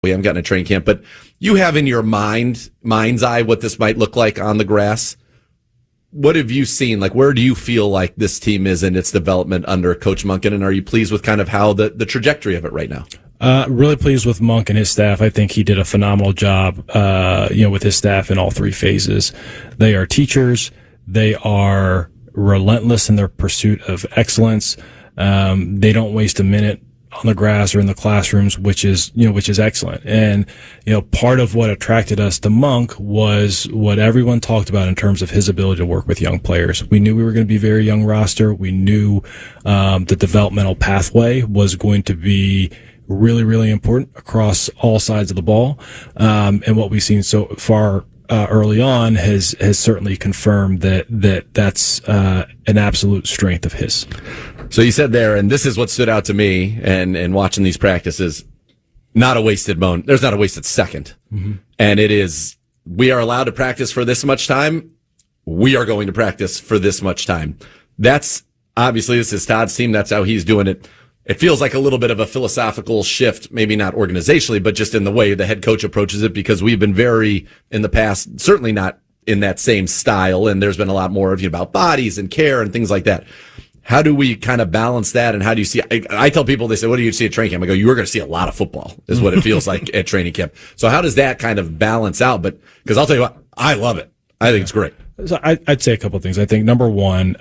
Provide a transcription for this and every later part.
We haven't gotten a training camp, but you have in your mind's eye what this might look like on the grass. What have you seen? Like, where do you feel like this team is in its development under Coach Monken, and are you pleased with kind of how the trajectory of it right now? Really pleased with Monk and his staff. I think he did a phenomenal job, with his staff in all three phases. They are teachers. They are relentless in their pursuit of excellence. They don't waste a minute on the grass or in the classrooms, which is excellent. And, part of what attracted us to Monk was what everyone talked about in terms of his ability to work with young players. We knew we were going to be a very young roster. We knew, the developmental pathway was going to be really, really important across all sides of the ball. And what we've seen so far, early on has certainly confirmed that's an absolute strength of his. So you said there, and this is what stood out to me and watching these practices, not a wasted moment. There's not a wasted second. Mm-hmm. And it is, we are allowed to practice for this much time. We are going to practice for this much time. That's obviously, this is Todd's team. That's how he's doing it. It feels like a little bit of a philosophical shift, maybe not organizationally, but just in the way the head coach approaches it, because we've been very, in the past, certainly not in that same style. And there's been a lot more of about bodies and care and things like that. How do we kind of balance that? And how do you see, I tell people, they say, what do you see at training camp? I go, you're going to see a lot of football is what it feels like at training camp. So how does that kind of balance out? But, because I'll tell you what, I love it. I think it's great. So I'd say a couple of things. I think number one,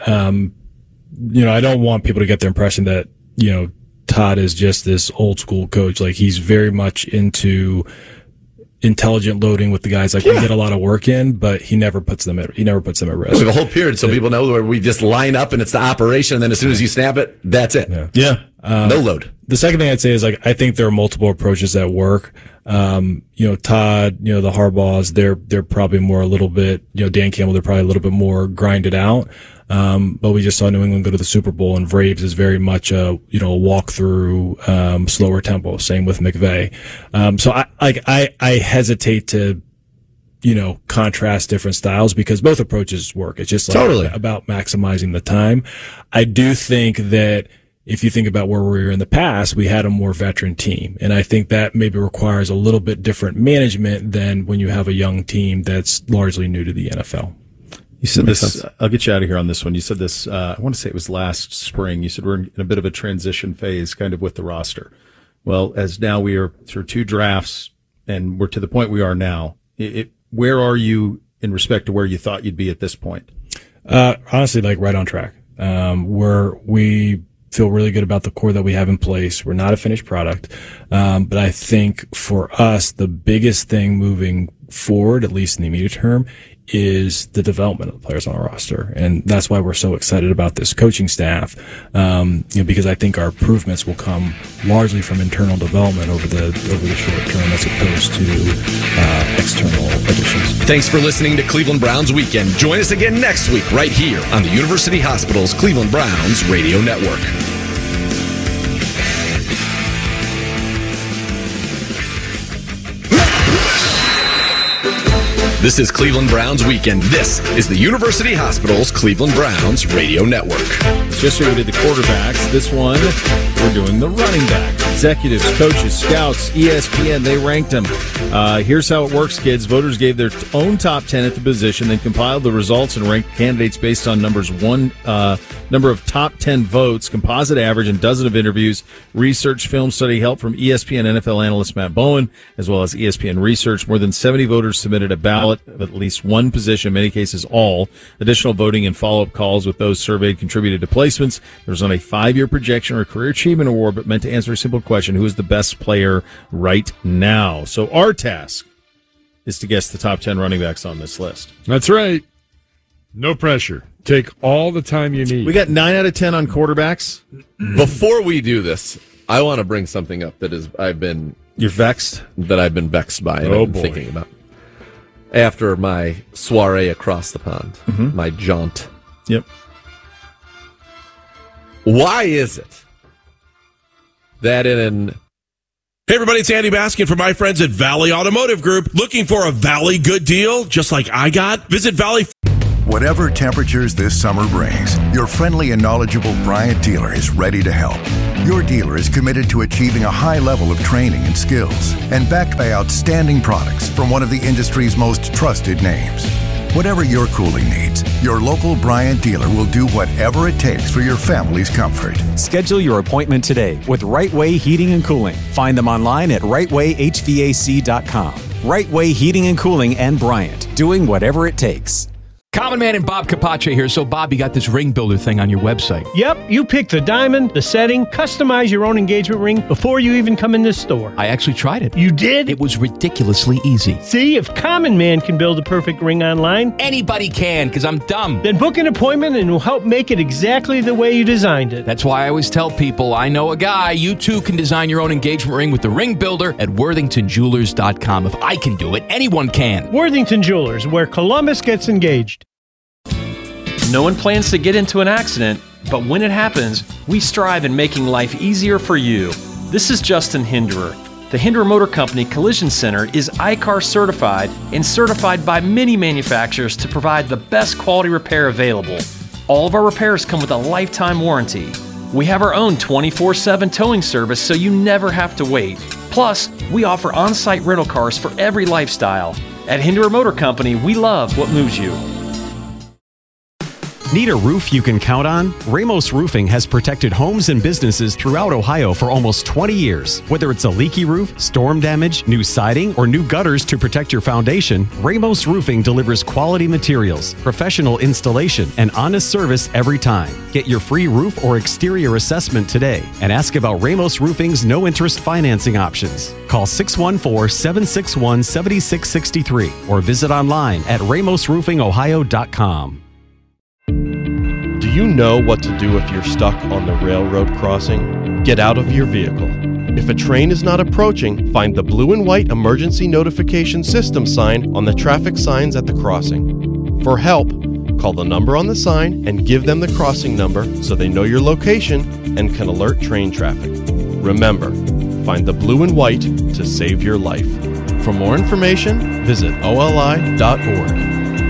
I don't want people to get the impression that, Todd is just this old school coach. Like, he's very much into intelligent loading with the guys. Like, we get a lot of work in, but he never puts them at risk. The whole period, so people know where we just line up and it's the operation, and then as soon as you snap it, that's it. Yeah. No load. The second thing I'd say is, I think there are multiple approaches that work. Todd, the Harbaughs, they're probably more a little bit, Dan Campbell, they're probably a little bit more grinded out. But we just saw New England go to the Super Bowl, and Vraves is very much a walk through, slower tempo. Same with McVay. So I hesitate to, contrast different styles, because both approaches work. It's just about maximizing the time. I do think that if you think about where we were in the past, we had a more veteran team. And I think that maybe requires a little bit different management than when you have a young team that's largely new to the NFL. You said this, I'll get you out of here on this one. You said this, I want to say it was last spring. You said we're in a bit of a transition phase kind of with the roster. Well, as now we are through 2 drafts and we're to the point we are now, where are you in respect to where you thought you'd be at this point? Honestly, right on track. We feel really good about the core that we have in place. We're not a finished product. But I think for us, the biggest thing moving forward, at least in the immediate term, is the development of the players on our roster. And that's why we're so excited about this coaching staff. Because I think our improvements will come largely from internal development over the short term, as opposed to external additions. Thanks for listening to Cleveland Browns Weekend. Join us again next week right here on the University Hospital's Cleveland Browns Radio Network. This is Cleveland Browns Weekend. This is the University Hospital's Cleveland Browns Radio Network. Yesterday we did the quarterbacks. This one, we're doing the running back. Executives, coaches, scouts, ESPN, they ranked them. Here's how it works, kids. Voters gave their own top 10 at the position, then compiled the results and ranked candidates based on number of top 10 votes, composite average, and dozen of interviews, research, film study, help from ESPN NFL analyst Matt Bowen, as well as ESPN research. More than 70 voters submitted a ballot of at least one position, in many cases all. Additional voting and follow-up calls with those surveyed contributed to placements. There was not a 5-year projection or a career achievement award, but meant to answer a simple question: who is the best player right now? So our task is to guess the top 10 running backs on this list. That's right. No pressure. Take all the time you need. We got 9 out of 10 on quarterbacks. Before we do this, I want to bring something up that You're vexed? That I've been vexed by and I've been thinking about. After my soiree across the pond, my jaunt. Yep. Why is it that Hey everybody, it's Andy Baskin from my friends at Valley Automotive Group. Looking for a Valley good deal, just like I got? Visit Valley. Whatever temperatures this summer brings, your friendly and knowledgeable Bryant dealer is ready to help. Your dealer is committed to achieving a high level of training and skills and backed by outstanding products from one of the industry's most trusted names. Whatever your cooling needs, your local Bryant dealer will do whatever it takes for your family's comfort. Schedule your appointment today with Right Way Heating and Cooling. Find them online at rightwayhvac.com. Right Way Heating and Cooling and Bryant, doing whatever it takes. Common Man and Bob Capace here. So, Bob, you got this ring builder thing on your website. Yep, you pick the diamond, the setting, customize your own engagement ring before you even come in this store. I actually tried it. You did? It was ridiculously easy. See, if Common Man can build a perfect ring online, anybody can, because I'm dumb. Then book an appointment and we'll help make it exactly the way you designed it. That's why I always tell people, I know a guy. You too can design your own engagement ring with the ring builder at worthingtonjewelers.com. If I can do it, anyone can. Worthington Jewelers, where Columbus gets engaged. No one plans to get into an accident, but when it happens, we strive in making life easier for you. This is Justin Hinderer. The Hinderer Motor Company Collision Center is ICAR certified and certified by many manufacturers to provide the best quality repair available. All of our repairs come with a lifetime warranty. We have our own 24/7 towing service so you never have to wait. Plus, we offer on-site rental cars for every lifestyle. At Hinderer Motor Company, we love what moves you. Need a roof you can count on? Ramos Roofing has protected homes and businesses throughout Ohio for almost 20 years. Whether it's a leaky roof, storm damage, new siding, or new gutters to protect your foundation, Ramos Roofing delivers quality materials, professional installation, and honest service every time. Get your free roof or exterior assessment today and ask about Ramos Roofing's no-interest financing options. Call 614-761-7663 or visit online at ramosroofingohio.com. Do you know what to do if you're stuck on the railroad crossing? Get out of your vehicle. If a train is not approaching, find the blue and white emergency notification system sign on the traffic signs at the crossing. For help, call the number on the sign and give them the crossing number so they know your location and can alert train traffic. Remember, find the blue and white to save your life. For more information, visit oli.org.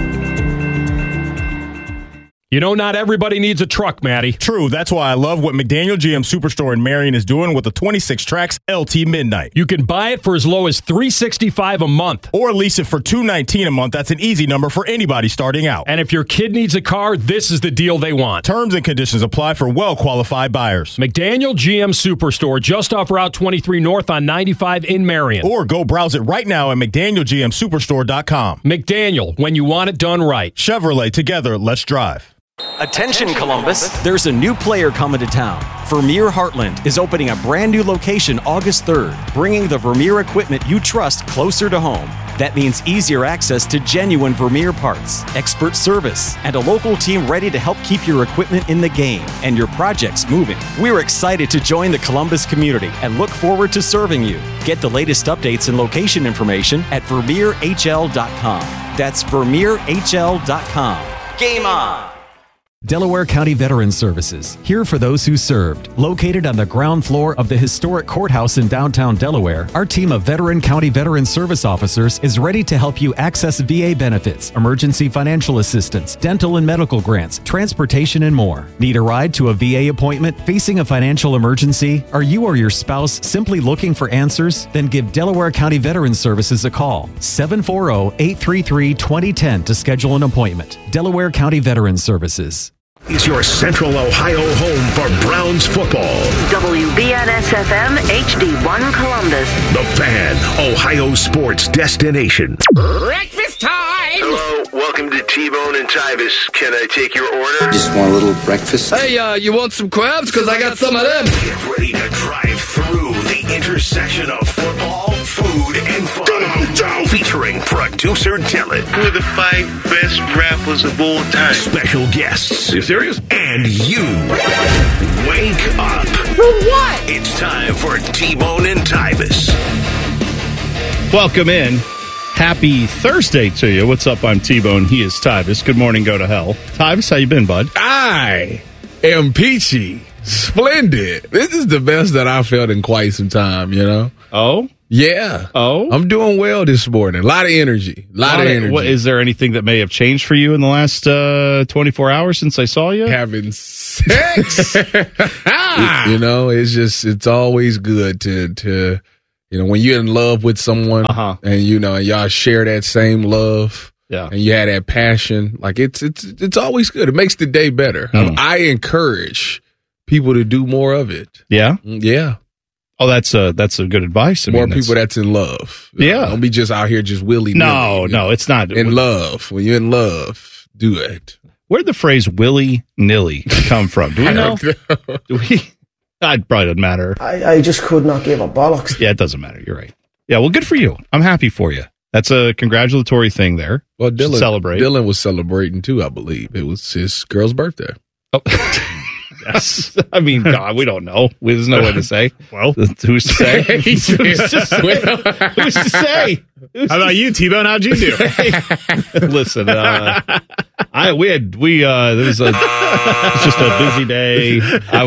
You know, not everybody needs a truck, Matty. True. That's why I love what McDaniel GM Superstore in Marion is doing with the 26 tracks LT Midnight. You can buy it for as low as $365 a month. Or lease it for $219 a month. That's an easy number for anybody starting out. And if your kid needs a car, this is the deal they want. Terms and conditions apply for well-qualified buyers. McDaniel GM Superstore, just off Route 23 North on 95 in Marion. Or go browse it right now at McDanielGMSuperstore.com. McDaniel, when you want it done right. Chevrolet, together, let's drive. Attention Columbus, there's a new player coming to town. Vermeer Heartland is opening a brand new location August 3rd, bringing the Vermeer equipment you trust closer to home. That means easier access to genuine Vermeer parts, expert service, and a local team ready to help keep your equipment in the game and your projects moving. We're excited to join the Columbus community and look forward to serving you. Get the latest updates and location information at VermeerHL.com. That's VermeerHL.com. Game on! Delaware County Veterans Services, here for those who served. Located on the ground floor of the historic courthouse in downtown Delaware, our team of veteran county veteran service officers is ready to help you access VA benefits, emergency financial assistance, dental and medical grants, transportation, and more. Need a ride to a VA appointment? Facing a financial emergency? Are you or your spouse simply looking for answers? Then give Delaware County Veterans Services a call. 740-833-2010 to schedule an appointment. Delaware County Veterans Services. Is your Central Ohio home for Browns football. WBNS-FM HD1 Columbus. The Fan, Ohio sports destination. Breakfast time! Hello, welcome to T-Bone and Tybus. Can I take your order? Just want a little breakfast. Hey, you want some crabs? Because I got some of them. Get ready to drive through the intersection of football, food, and fun. Featuring producer Dylan. Who are the 5 best rappers of all time? Special guests. Are you serious? And you. Wake up. For what? It's time for T-Bone and Tybus. Welcome in. Happy Thursday to you. What's up? I'm T-Bone. He is Tybus. Good morning. Go to hell. Tybus, how you been, bud? I am peachy. Splendid. This is the best that I've felt in quite some time, you know? Oh? Yeah. Oh? I'm doing well this morning. A lot of energy. A lot of energy. What, is there anything that may have changed for you in the last 24 hours since I saw you? Having sex. You know, it's always good to when you're in love with someone and, and y'all share that same love. Yeah. And you have that passion. Like it's always good. It makes the day better. I encourage people to do more of it. Yeah? Yeah. Oh, that's a good advice. More people that's in love. Yeah. Don't be just out here just willy-nilly. No, it's not. In love. When you're in love, do it. Where'd the phrase willy-nilly come from? Do we know? Do we? It probably doesn't matter. I just could not give a bollocks. Yeah, it doesn't matter. You're right. Yeah, well, good for you. I'm happy for you. That's a congratulatory thing there. Well, Dylan was celebrating too, I believe. It was his girl's birthday. Oh. Yes. I mean, God, we don't know. There's no way to say. Well, who's to say? Who's to say? How about you, T-Bone? How'd you do? Listen, there was it's just a busy day.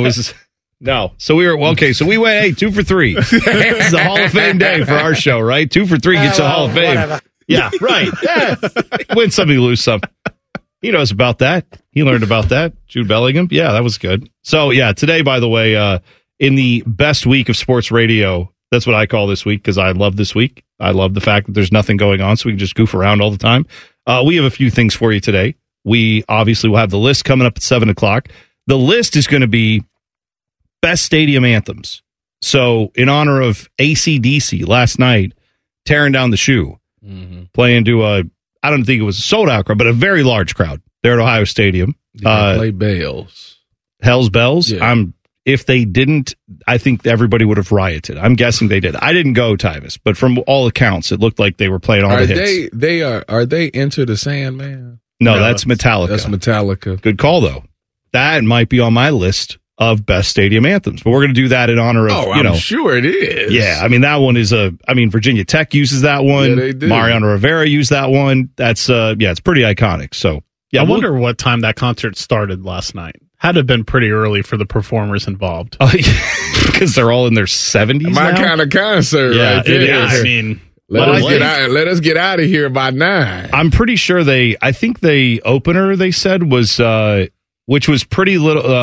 So we were, so we went, 2 for 3. This is the Hall of Fame day for our show, right? 2 for 3 gets you a Hall of Fame. Whatever. Yeah, right. Yeah. Win something, lose some. He knows about that. He learned about that. Jude Bellingham. Yeah, that was good. So, yeah, today, by the way, in the best week of sports radio, that's what I call this week because I love this week. I love the fact that there's nothing going on, so we can just goof around all the time. We have a few things for you today. We obviously will have the list coming up at 7 o'clock. The list is going to be best stadium anthems. So, in honor of AC/DC last night, tearing down the shoe, playing to I don't think it was a sold-out crowd, but a very large crowd there at Ohio Stadium. Play bells. Hell's Bells? Yeah. If they didn't, I think everybody would have rioted. I'm guessing they did. I didn't go, Tyvis, but from all accounts, it looked like they were playing all the hits. Are they Enter the Sandman? No, that's Metallica. That's Metallica. Good call, though. That might be on my list of best stadium anthems, but we're going to do that in honor of, I'm sure it is. Yeah, I mean, that one is Virginia Tech uses that one. Yeah, they do. Mariano Rivera used that one. That's, it's pretty iconic. So, yeah. I wonder what time that concert started last night. Had to have been pretty early for the performers involved. Because they're all in their 70s My now? kind of concert right there. It is. I mean, let us get out of here by 9. I'm pretty sure I think the opener they said was, which was pretty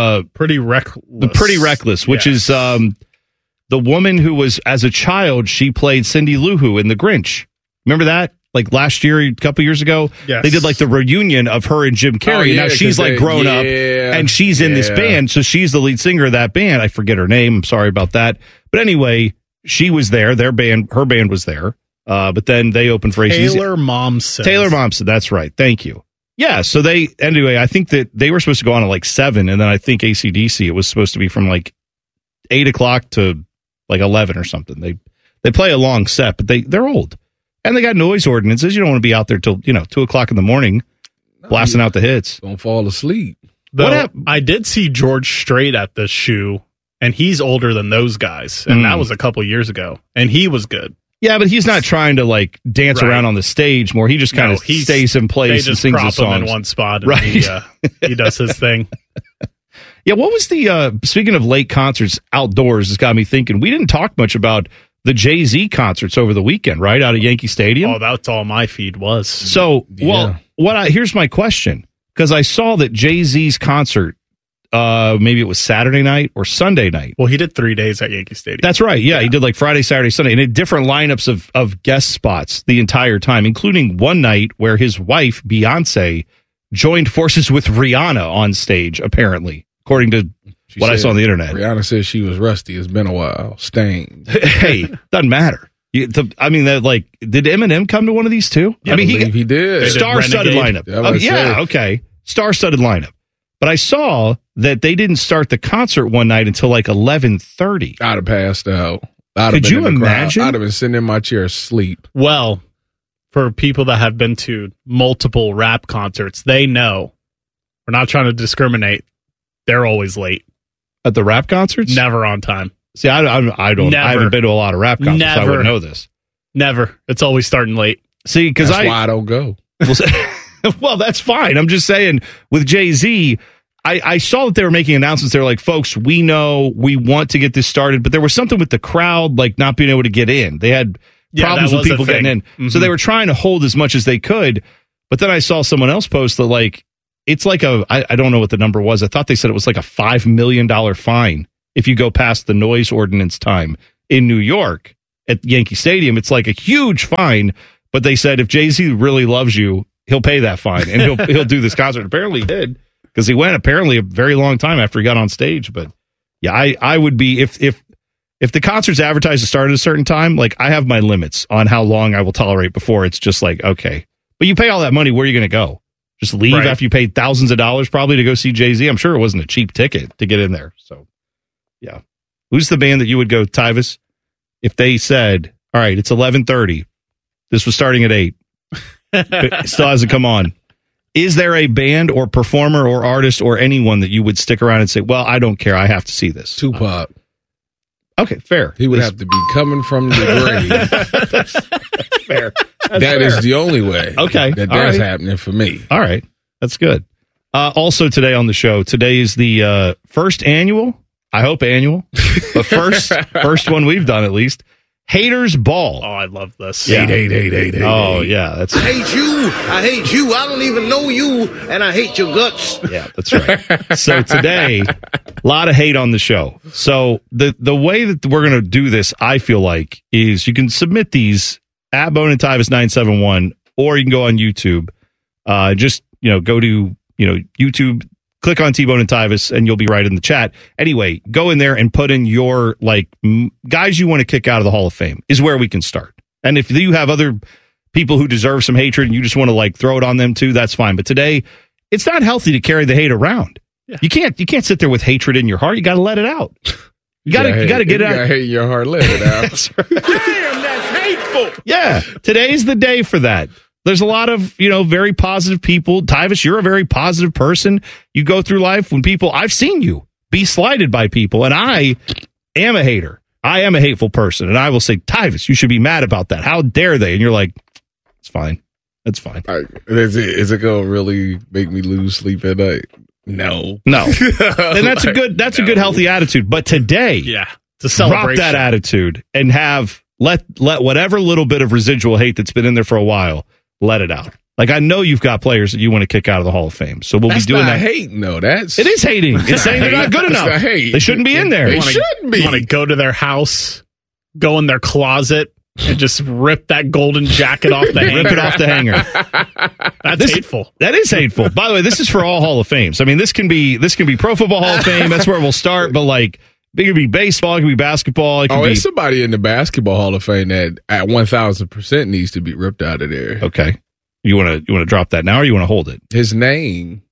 reckless, which is the woman who was, as a child, she played Cindy Lou Who in The Grinch. Remember that? Like last year, a couple years ago, yes. They did like the reunion of her and Jim Carrey. Now she's like grown up and she's in this band. So she's the lead singer of that band. I forget her name. I'm sorry about that. But anyway, she was there. Her band was there. But then they opened for ACDC. Taylor Momsen. That's right. Thank you. Yeah, so I think that they were supposed to go on at like 7, and then I think AC/DC, it was supposed to be from like 8 o'clock to like 11 or something. They play a long set, but they're old. And they got noise ordinances. You don't want to be out there till, 2 o'clock in the morning blasting out the hits. Don't fall asleep. I did see George Strait at the shoe, and he's older than those guys, and that was a couple years ago, and he was good. Yeah, but he's not trying to like dance around on the stage more. He just kind of stays in place and sings his songs. They just prop him in one spot, and he does his thing. Yeah, what was the speaking of late concerts outdoors? Has got me thinking. We didn't talk much about the Jay-Z concerts over the weekend, right out of Yankee Stadium. Oh, that's all my feed was. So, here's my question, because I saw that Jay-Z's concert. Maybe it was Saturday night or Sunday night. Well, he did 3 days at Yankee Stadium. That's right. Yeah, he did like Friday, Saturday, Sunday, and had different lineups of guest spots the entire time, including one night where his wife, Beyonce, joined forces with Rihanna on stage, apparently, according to I saw on the internet. Rihanna said she was rusty. It's been a while. Stained. Hey, doesn't matter. Did Eminem come to one of these too? Yeah, I believe he did. Star-studded lineup. Okay. Star-studded lineup. But I saw that they didn't start the concert one night until like 11:30. I'd have passed out. Could you imagine? I'd have been sitting in my chair asleep. Well, for people that have been to multiple rap concerts, they know. We're not trying to discriminate. They're always late. At the rap concerts? Never on time. See, I haven't been to a lot of rap concerts, so I wouldn't know this. Never. It's always starting late. See, because that's why I don't go. Well, that's fine. I'm just saying, with Jay-Z, I saw that they were making announcements. They're like, folks, we know we want to get this started, but there was something with the crowd, like not being able to get in. They had problems with people getting in. Mm-hmm. So they were trying to hold as much as they could. But then I saw someone else post that like, it's like I don't know what the number was. I thought they said it was like a $5 million fine if you go past the noise ordinance time in New York at Yankee Stadium. It's like a huge fine. But they said if Jay-Z really loves you, he'll pay that fine and he'll do this concert. Apparently he did. Because he went apparently a very long time after he got on stage. But yeah, I would be if the concert's advertised to start at a certain time, like I have my limits on how long I will tolerate before it's just like, okay. But you pay all that money, where are you going to go? Just leave after you paid thousands of dollars probably to go see Jay-Z? I'm sure it wasn't a cheap ticket to get in there. So yeah. Who's the band that you would go, Tyvis? If they said, all right, it's 11:30. This was starting at 8. It still hasn't come on. Is there a band or performer or artist or anyone that you would stick around and say, well, I don't care, I have to see this? Tupac. Okay, fair. He would have to be coming from the grave. That's fair. That is the only way. Okay. That's happening for me. All right. That's good. Also today on the show, today is the first annual, I hope annual, but first one we've done at least, Haters Ball. Oh, I love this. Yeah. Hate. Oh, yeah. That's I hate you. I hate you. I don't even know you, and I hate your guts. Yeah, that's right. So today, a lot of hate on the show. So the way that we're going to do this, I feel like, is you can submit these at Bone and Tyvis 971, or you can go on YouTube. Just go to YouTube. Click on T-Bone and Tyvis, and you'll be right in the chat. Anyway, go in there and put in your guys you want to kick out of the Hall of Fame is where we can start. And if you have other people who deserve some hatred and you just want to throw it on them too, that's fine. But today, it's not healthy to carry the hate around. Yeah. You can't sit there with hatred in your heart. You got to let it out. You got to get it out. Hate in your heart, let it out. That's right. Damn, that's hateful. Yeah, today's the day for that. There's a lot of, very positive people. Tyvis, you're a very positive person. You go through life when I've seen you be slighted by people, and I am a hater. I am a hateful person, and I will say, Tyvis, you should be mad about that. How dare they? And you're like, it's fine. It's fine. Is it going to really make me lose sleep at night? No. And that's a good healthy attitude. But today, it's a celebration. Drop that attitude and let whatever little bit of residual hate that's been in there for a while, let it out. I know you've got players that you want to kick out of the Hall of Fame, so we'll be doing that. That's not hating, though. It is hating. It's saying they're not good enough. Not hate. They shouldn't be in there. They shouldn't be. You want to go to their house, go in their closet, and just rip that golden jacket off the hanger. Rip it off the hanger. That's hateful. That is hateful. By the way, this is for all Hall of Fames. I mean, this can be Pro Football Hall of Fame. That's where we'll start. But it could be baseball. It could be basketball. There's somebody in the Basketball Hall of Fame that at 1,000% needs to be ripped out of there. Okay. You want to drop that now, or you want to hold it? His name.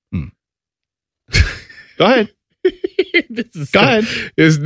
Go ahead. Go ahead. His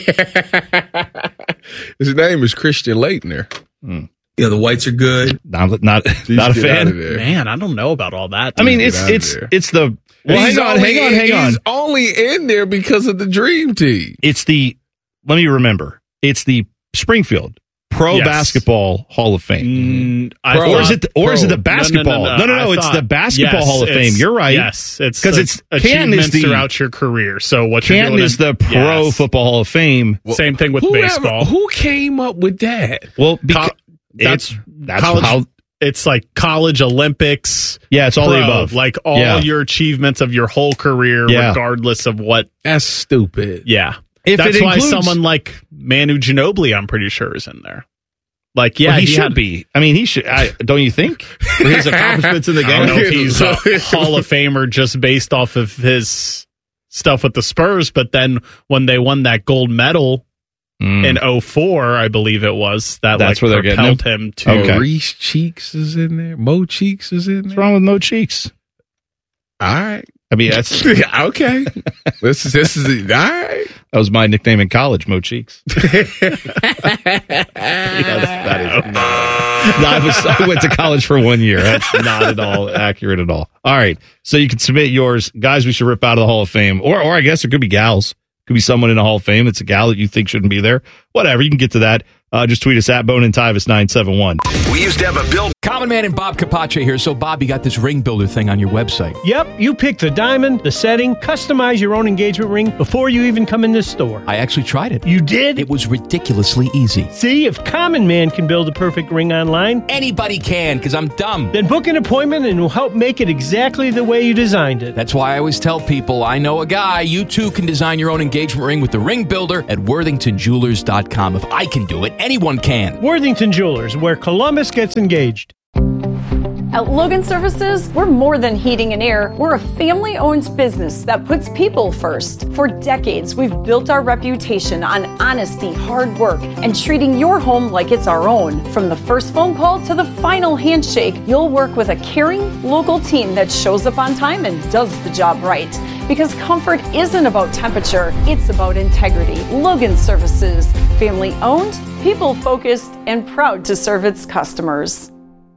name is Christian Laettner. Yeah, the whites are good. Not a fan. Man, I don't know about all that. I mean, it's the. Well, hang on. He's only in there because of the Dream Team. Let me remember. It's the Springfield Pro Basketball Hall of Fame. Or is it the basketball? No. It's the Basketball Hall of Fame. You're right. Yes, it's because it's achievements throughout your career. So what Canton is the Pro Football Hall of Fame. Well, same thing with baseball. Who came up with that? Well, that's college, how. It's college, Olympics. Yeah, it's all the above. All your achievements of your whole career, regardless of what. That's stupid. Yeah. That's why someone like Manu Ginobili, I'm pretty sure, is in there. He should be. I mean, he should. Don't you think? His accomplishments in the game. I don't know if he's a Hall of Famer just based off of his stuff with the Spurs, but then when they won that gold medal in 2004, I believe it was, that's where they're propelled him to. Maurice Cheeks is in there. Mo Cheeks is in there. What's wrong with Mo Cheeks? All right. I mean, that's okay. This is all right. That was my nickname in college, Mo Cheeks. I went to college for 1 year. That's not at all accurate at all. All right, so you can submit yours, guys. We should rip out of the Hall of Fame, or I guess it could be gals. Could be someone in the Hall of Fame. It's a gal that you think shouldn't be there. whatever. You can get to that. Just tweet us at Bone and Tyvis 971. We used to have a build. Common Man and Bob Capace here. So, Bob, you got this ring builder thing on your website. Yep, you pick the diamond, the setting, customize your own engagement ring before you even come in this store. I actually tried it. You did? It was ridiculously easy. See, if Common Man can build a perfect ring online, anybody can, because I'm dumb. Then book an appointment and we'll help make it exactly the way you designed it. That's why I always tell people, I know a guy. You too can design your own engagement ring with the ring builder at WorthingtonJewelers.com. If I can do it, anyone can. Worthington Jewelers, where Columbus gets engaged. At Logan Services, we're more than heating and air. We're a family-owned business that puts people first. For decades, we've built our reputation on honesty, hard work, and treating your home like it's our own. From the first phone call to the final handshake, you'll work with a caring, local team that shows up on time and does the job right. Because comfort isn't about temperature, it's about integrity. Logan Services, family-owned, people-focused, and proud to serve its customers.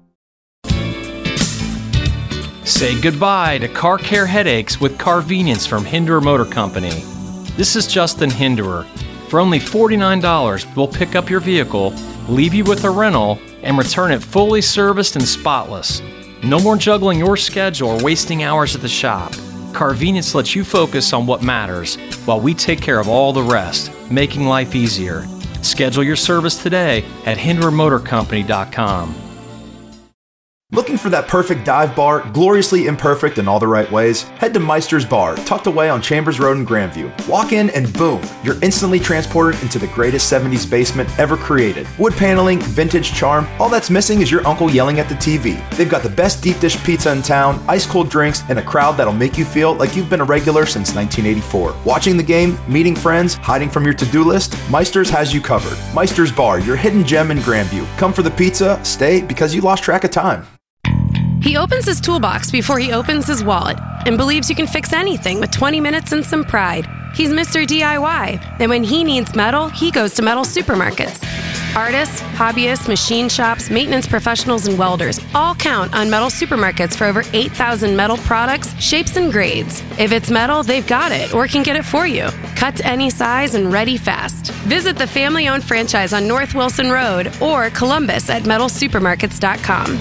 Say goodbye to car care headaches with Carvenience from Hinderer Motor Company. This is Justin Hinderer. For only $49, we'll pick up your vehicle, leave you with a rental, and return it fully serviced and spotless. No more juggling your schedule or wasting hours at the shop. Carvenience lets you focus on what matters, while we take care of all the rest, making life easier. Schedule your service today at HindererMotorCompany.com. Looking for that perfect dive bar, gloriously imperfect in all the right ways? Head to Meister's Bar, tucked away on Chambers Road in Grandview. Walk in and boom, you're instantly transported into the greatest 70s basement ever created. Wood paneling, vintage charm, all that's missing is your uncle yelling at the TV. They've got the best deep dish pizza in town, ice cold drinks, and a crowd that'll make you feel like you've been a regular since 1984. Watching the game, meeting friends, hiding from your to-do list, Meister's has you covered. Meister's Bar, your hidden gem in Grandview. Come for the pizza, stay because you lost track of time. He opens his toolbox before he opens his wallet and believes you can fix anything with 20 minutes and some pride. He's Mr. DIY, and when he needs metal, he goes to Metal Supermarkets. Artists, hobbyists, machine shops, maintenance professionals, and welders all count on Metal Supermarkets for over 8,000 metal products, shapes, and grades. If it's metal, they've got it or can get it for you. Cut to any size and ready fast. Visit the family-owned franchise on North Wilson Road or Columbus at metalsupermarkets.com.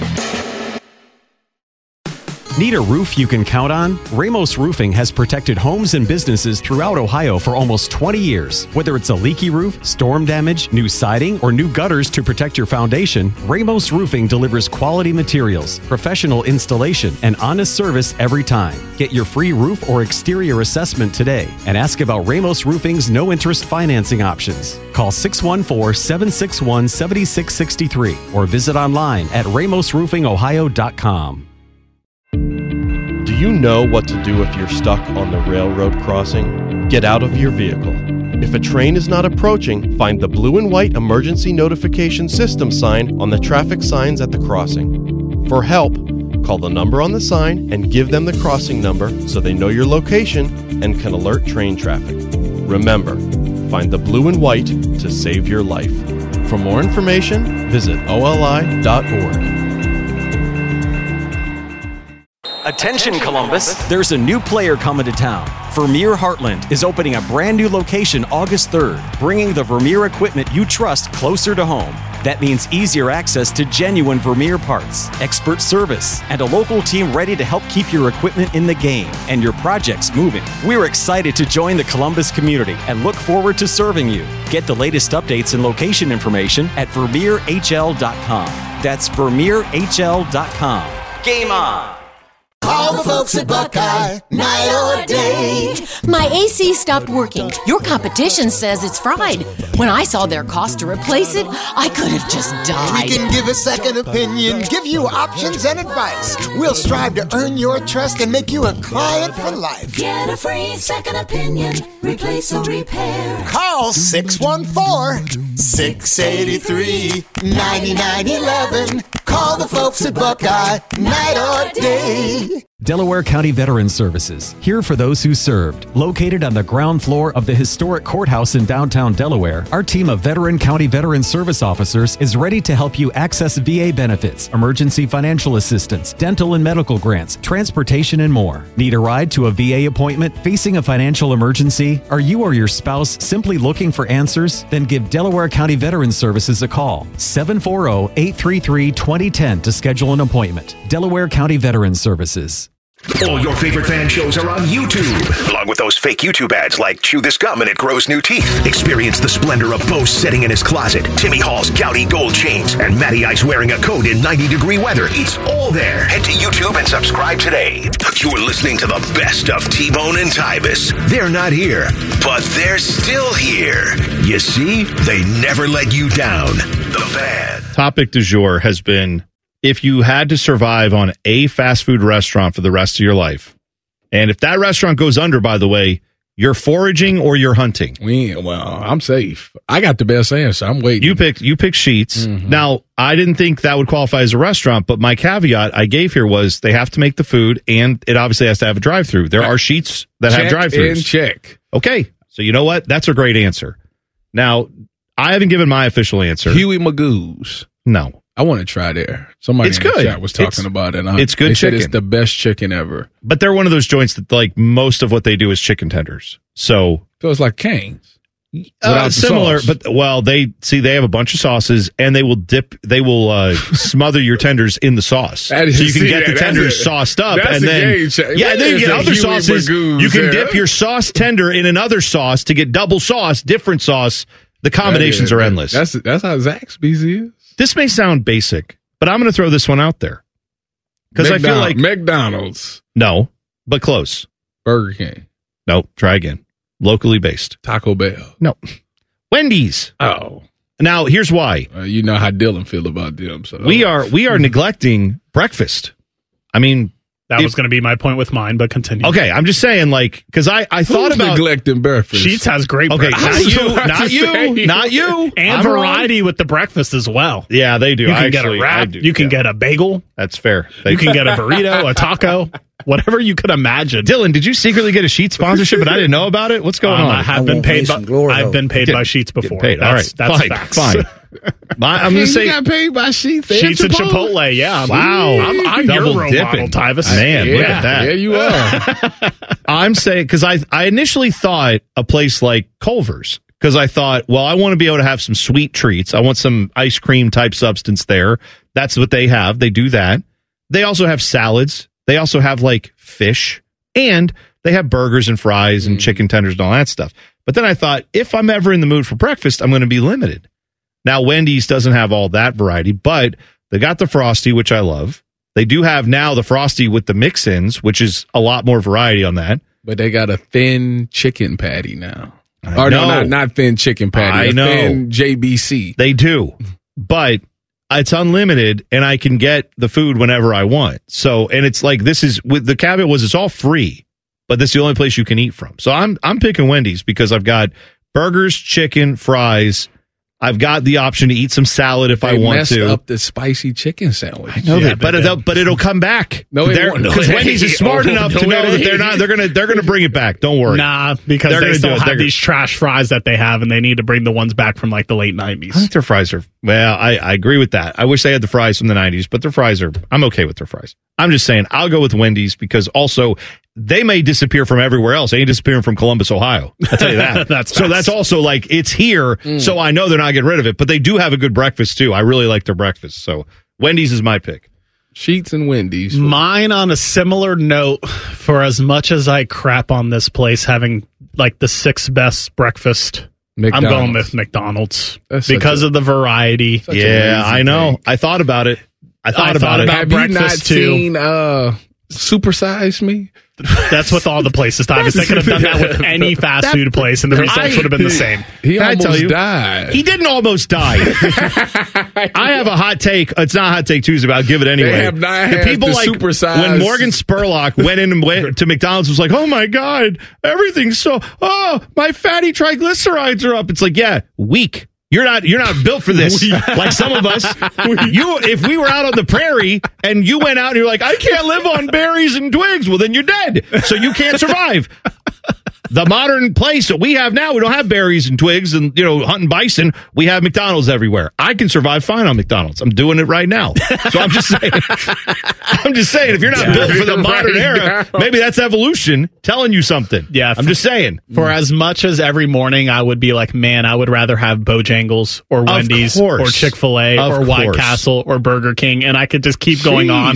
Need a roof you can count on? Ramos Roofing has protected homes and businesses throughout Ohio for almost 20 years. Whether it's a leaky roof, storm damage, new siding, or new gutters to protect your foundation, Ramos Roofing delivers quality materials, professional installation, and honest service every time. Get your free roof or exterior assessment today and ask about Ramos Roofing's no-interest financing options. Call 614-761-7663 or visit online at ramosroofingohio.com. Do you know what to do if you're stuck on the railroad crossing? Get out of your vehicle. If a train is not approaching, find the blue and white emergency notification system sign on the traffic signs at the crossing. For help, call the number on the sign and give them the crossing number so they know your location and can alert train traffic. Remember, find the blue and white to save your life. For more information, visit oli.org. Attention Columbus, there's a new player coming to town. Vermeer Heartland is opening a brand new location August 3rd, bringing the Vermeer equipment you trust closer to home. That means easier access to genuine Vermeer parts, expert service, and a local team ready to help keep your equipment in the game and your projects moving. We're excited to join the Columbus community and look forward to serving you. Get the latest updates and location information at VermeerHL.com. That's VermeerHL.com. Game on! Call the folks at Buckeye, night or day. My AC stopped working. Your competition says it's fried. When I saw their cost to replace it, I could have just died. We can give a second opinion, give you options and advice. We'll strive to earn your trust and make you a client for life. Get a free second opinion, replace or repair. Call 614-683-9911. Call the folks at Buckeye, night or day. Delaware County Veterans Services, here for those who served. Located on the ground floor of the historic courthouse in downtown Delaware, our team of Veteran County Veterans Service officers is ready to help you access VA benefits, emergency financial assistance, dental and medical grants, transportation, and more. Need a ride to a VA appointment? Facing a financial emergency? Are you or your spouse simply looking for answers? Then give Delaware County Veterans Services a call. 740-833-2010 to schedule an appointment. Delaware County Veterans Services. All your favorite fan shows are on YouTube, along with those fake YouTube ads like Chew This Gum and It Grows New Teeth. Experience the splendor of Bo sitting in his closet, Timmy Hall's gouty gold chains, and Matty Ice wearing a coat in 90-degree weather. It's all there. Head to YouTube and subscribe today. You're listening to the best of T-Bone and Tyvis. They're not here, but they're still here. You see, they never let you down. The Fan. Topic du jour has been, if you had to survive on a fast food restaurant for the rest of your life, and if that restaurant goes under, by the way, you're foraging or you're hunting. I'm safe. I got the best answer. I'm waiting. You picked Sheetz. Mm-hmm. Now, I didn't think that would qualify as a restaurant, but my caveat I gave here was they have to make the food, and it obviously has to have a drive-through. There are Sheetz that have drive-throughs. Check. Okay, so you know what? That's a great answer. Now, I haven't given my official answer. Huey Magoo's. No. I want to try there. Somebody in the chat was talking about it. It's good chicken. It's the best chicken ever. But they're one of those joints that, like, most of what they do is chicken tenders. So it's like Cane's. Similar, but they have a bunch of sauces, and they will smother your tenders in the sauce, so you can get the tenders sauced up, and then then you get other sauces. You can dip your sauce tender in another sauce to get double sauce, different sauce. The combinations are endless. That's how Zaxby's is. This may sound basic, but I'm going to throw this one out there because I feel like McDonald's. No, but close. Burger King. No, try again. Locally based. Taco Bell. No. Wendy's. Oh. Now, here's why. You know how Dylan feel about them. So we are neglecting breakfast. I mean, that was going to be my point with mine, but continue. Okay, I'm just saying, like, because I thought about neglecting breakfast. Sheetz has great breakfast. not you, and variety with the breakfast as well. Yeah, they do. You can get a wrap. You can get a bagel. That's fair. You can get a burrito, a taco, whatever you could imagine. Dylan, did you secretly get a Sheetz sponsorship, but I didn't know about it? What's going on? I've been paid by Sheetz before. All right, that's facts. Fine. I'm going to say you got paid by Sheetz. Sheetz and Chipotle. Yeah. Wow. I'm your role model, Tyvis. Man, look at that. Yeah, you are. I'm saying, because I initially thought a place like Culver's, because I thought, well, I want to be able to have some sweet treats. I want some ice cream type substance there. That's what they have. They do that. They also have salads. They also have like fish, and they have burgers and fries and chicken tenders and all that stuff. But then I thought, if I'm ever in the mood for breakfast, I'm going to be limited. Now, Wendy's doesn't have all that variety, but they got the Frosty, which I love. They do have now the Frosty with the mix-ins, which is a lot more variety on that. But they got a thin chicken patty now. No, not thin chicken patty. I know. Thin JBC. They do. But it's unlimited, and I can get the food whenever I want. So, and it's like, this is, with the caveat was it's all free, but this is the only place you can eat from. So I'm picking Wendy's because I've got burgers, chicken, fries. I've got the option to eat some salad if I want to. They messed up the spicy chicken sandwich. I know that, but it'll come back. No, it won't. Because Wendy's is smart enough to know that they're gonna bring it back. Don't worry. Nah, because they still have these trash fries that they have, and they need to bring the ones back from like the late 90s. I think their fries are. Well, I agree with that. I wish they had the fries from the 90s, but their fries are. I'm okay with their fries. I'm just saying I'll go with Wendy's because also they may disappear from everywhere else. They ain't disappearing from Columbus, Ohio. I'll tell you that. That's also like, it's here, so I know they're not getting rid of it. But they do have a good breakfast, too. I really like their breakfast. So Wendy's is my pick. Sheetz and Wendy's. Mine on a similar note, for as much as I crap on this place having like the 6th best breakfast, McDonald's. I'm going with McDonald's because of the variety. Yeah, I know. I thought about it. I thought about it. Have you not seen Supersize Me? That's with all the places, Thomas. They could have done that with any fast food place, and the results would have been the same. He almost died. He didn't almost die. I have a hot take. It's not Hot Take Tuesday, but I'll give it anyway. They have not had people the like supersize. When Morgan Spurlock went to McDonald's, was like, "Oh my God, everything's so. Oh, my fatty triglycerides are up." It's like, yeah, weak. You're not built for this. Like some of us, if we were out on the prairie and you went out and you're like, I can't live on berries and twigs, well, then you're dead. So you can't survive. The modern place that we have now, we don't have berries and twigs and, hunting bison. We have McDonald's everywhere. I can survive fine on McDonald's. I'm doing it right now. So I'm just saying, if you're not built for the modern era, maybe that's evolution telling you something. Yeah. I'm just saying. For as much as every morning I would be like, man, I would rather have Bojangles or Wendy's or Chick-fil-A or White Castle or Burger King. And I could just keep going on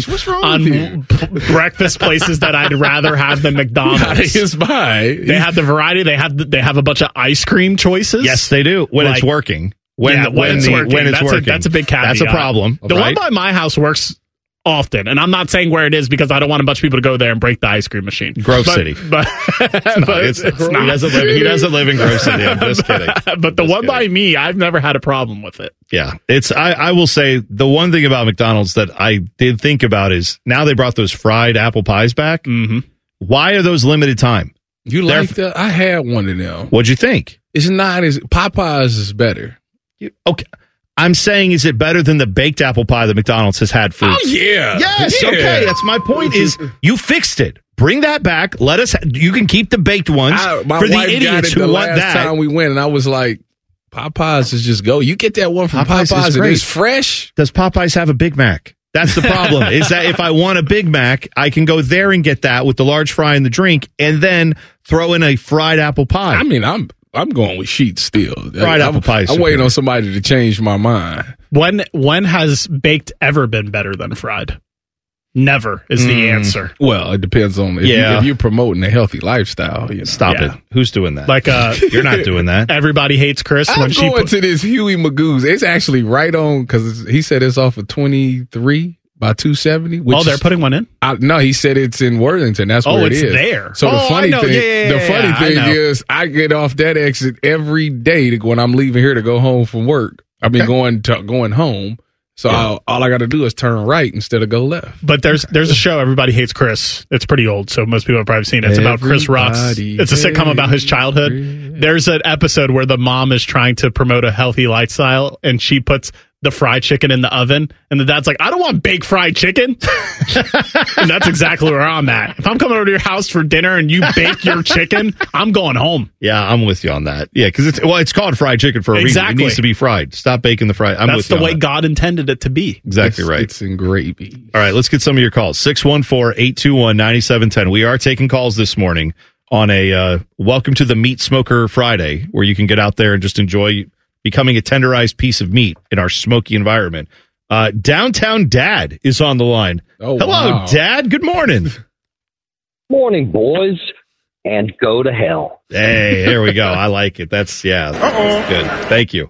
breakfast places that I'd rather have than McDonald's. They have the variety. They have a bunch of ice cream choices. Yes, they do. When it's working. When it's working. That's a big caveat. That's a problem. The one by my house works often, and I'm not saying where it is because I don't want a bunch of people to go there and break the ice cream machine. Grove City. But it's not. He doesn't live in Grove City. I'm just kidding. But the one by me, I've never had a problem with it. Yeah. I will say the one thing about McDonald's that I did think about is now they brought those fried apple pies back. Mm-hmm. Why are those limited time? You like that? I had one of them. What'd you think? It's not as Popeyes is better. Okay. I'm saying, is it better than the baked apple pie that McDonald's has had for? Oh yeah. Yes. Yeah. Okay. That's my point. Is you fixed it. Bring that back. You can keep the baked ones my for the wife idiots got it who the want last that. Time we went, and I was like, Popeyes is just go. You get that one from Popeyes, and it's fresh. Does Popeyes have a Big Mac? That's the problem, is that if I want a Big Mac, I can go there and get that with the large fry and the drink, and then throw in a fried apple pie. I mean, I'm going with Sheetz still. Fried apple pie. I'm waiting on somebody to change my mind. When has baked ever been better than fried? Never is the answer. Well, it depends on if you're promoting a healthy lifestyle. Stop it. Who's doing that? Like you're not doing that. Everybody hates Chris. I'm going to this Huey Magoo's. It's actually right on because he said it's off of 23 by 270. They're putting one in? No, he said it's in Worthington. That's where it is. It's there. So the funny thing is, I get off that exit every day when I'm leaving here to go home from work. I mean, going home. So all I got to do is turn right instead of go left. But there's a show, Everybody Hates Chris. It's pretty old, so most people have probably seen it. It's about Chris Rock's. It's a sitcom about his childhood. There's an episode where the mom is trying to promote a healthy lifestyle, and she puts the fried chicken in the oven, and the dad's like, I don't want baked fried chicken. And that's exactly where I'm at. If I'm coming over to your house for dinner and you bake your chicken, I'm going home. Yeah, I'm with you on that. Yeah, because it's called fried chicken for a reason. It needs to be fried. Stop baking the fried. That's the way God intended it to be. Exactly right. It's in gravy. All right, let's get some of your calls. 614-821-9710. We are taking calls this morning on a Welcome to the Meat Smoker Friday, where you can get out there and just enjoy becoming a tenderized piece of meat in our smoky environment. Downtown Dad is on the line. Oh, hello, wow. Dad. Good morning. Morning, boys, and go to hell. Hey, there we go. I like it. That's good. Thank you.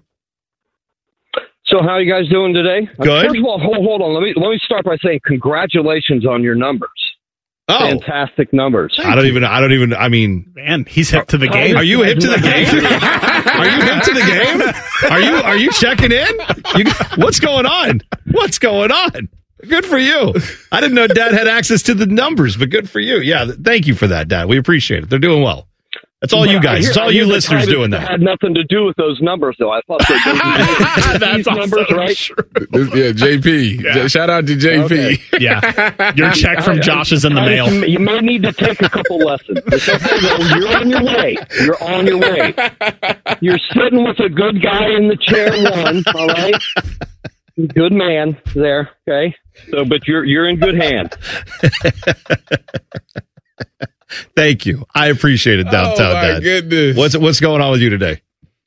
So, how are you guys doing today? Good. First of all, hold on. Let me start by saying congratulations on your numbers. Oh, fantastic numbers! I don't even. I mean, man, he's hip to the game. Are you hip to the game? Are you hip to the game? Are you checking in? What's going on? What's going on? Good for you. I didn't know Dad had access to the numbers, but good for you. Yeah, thank you for that, Dad. We appreciate it. They're doing well. That's all you guys. It's all you listeners doing that. Had nothing to do with those numbers, though. I thought that's numbers, right? Yeah, JP. Yeah. Shout out to JP. Okay. Yeah, your check from Josh is in the mail. You may need to take a couple lessons. It's okay, though. You're on your way. You're on your way. You're sitting with a good guy in the chair one. All right, good man there. Okay, so but you're in good hands. Thank you. I appreciate it, Downtown Dad. Goodness. What's going on with you today?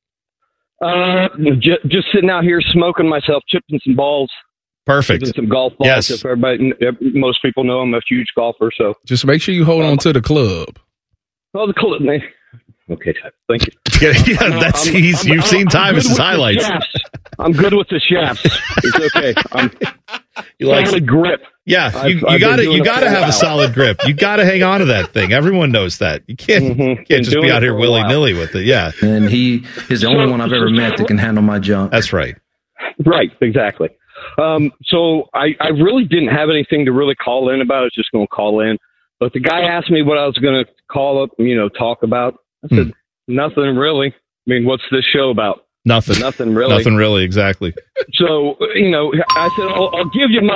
Just sitting out here smoking myself, chipping some balls. Perfect. Chipping some golf balls. Yes. If most people know I'm a huge golfer, so just make sure you hold on to the club. Oh, the club. Okay, thank you. Yeah, you've seen Tyvus's highlights. I'm good with the shafts. It's okay. You like solid grip. Yeah, you gotta have a solid grip. You gotta hang on to that thing. Everyone knows that. You can't just be out here willy nilly with it. Yeah, and he is the only one I've ever met that can handle my junk. That's right. Right, exactly. So I really didn't have anything to really call in about. I was just going to call in, but the guy asked me what I was going to call up, talk about. I said nothing really. I mean, what's this show about? Nothing. Nothing really. Nothing really, exactly. So, I said, I'll give you